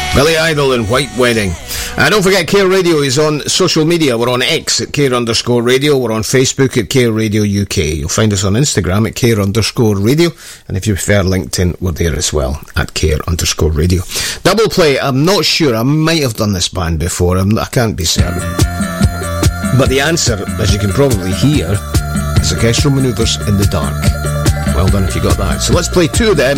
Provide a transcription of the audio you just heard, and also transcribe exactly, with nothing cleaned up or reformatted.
Billy Idol and White Wedding. Uh, don't forget, Care Radio is on social media. We're on X at Care underscore radio. We're on Facebook at Care Radio U K. You'll find us on Instagram at Care underscore radio. And if you prefer LinkedIn, we're there as well at Care underscore radio. Double play, I'm not sure. I might have done this band before. I'm, I can't be certain. But the answer, as you can probably hear, is Orchestral Manoeuvres in the Dark. Well done if you got that. So let's play two of them.